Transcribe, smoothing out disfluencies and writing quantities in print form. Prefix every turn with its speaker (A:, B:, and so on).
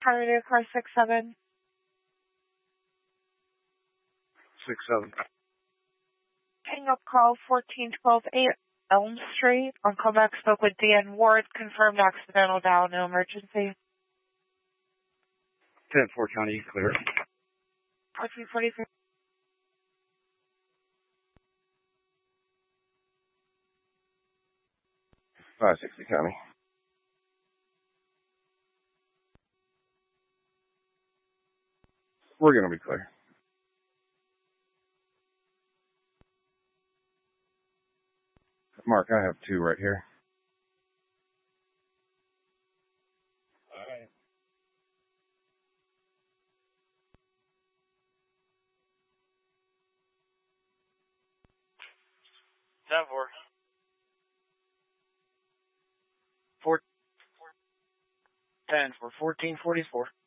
A: Pioneer car 67.
B: 67.
A: Hang up call 14128 Elm Street. On callback spoke with Dan Ward. Confirmed accidental dial, no emergency.
B: 10-4 County, clear.
A: 1443.
B: 560 County. We're going to be clear. Mark, I have 2 right here.
C: All right. Ten four. 10 for 1444.